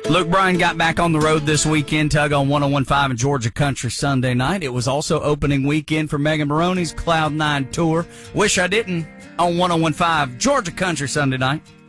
Luke Bryan got back on the road this weekend, Tug on 101.5 and Georgia Country Sunday night. It was also opening weekend for Megan Maroney's Cloud 9 Tour. Wish I Didn't on 101.5 Georgia Country Sunday night.